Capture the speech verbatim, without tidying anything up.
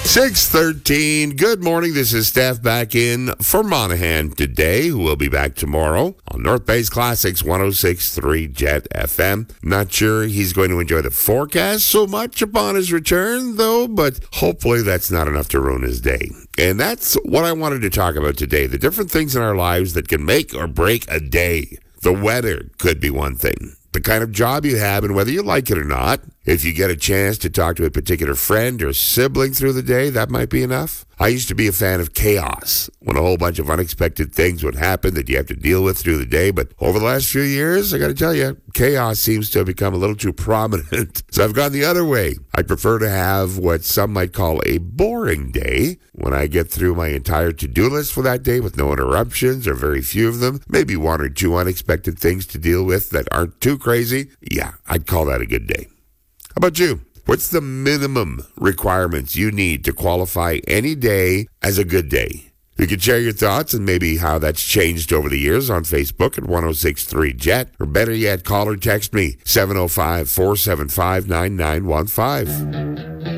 six thirteen. Good morning. This is Steph back in for Monahan today, who will be back tomorrow on North Bay's Classics one oh six point three Jet F M. Not sure he's going to enjoy the forecast so much upon his return, though, but hopefully that's not enough to ruin his day. And that's what I wanted to talk about today, the different things in our lives that can make or break a day. The weather could be one thing. The kind of job you have and whether you like it or not. If you get a chance to talk to a particular friend or sibling through the day, that might be enough. I used to be a fan of chaos, when a whole bunch of unexpected things would happen that you have to deal with through the day. But over the last few years, I got to tell you, chaos seems to have become a little too prominent. So I've gone the other way. I prefer to have what some might call a boring day, when I get through my entire to-do list for that day with no interruptions or very few of them, maybe one or two unexpected things to deal with that aren't too crazy. Yeah, I'd call that a good day. How about you? What's the minimum requirements you need to qualify any day as a good day? You can share your thoughts and maybe how that's changed over the years on Facebook at one oh six point three Jet, or better yet, call or text me seven oh five, four seven five, nine nine one five.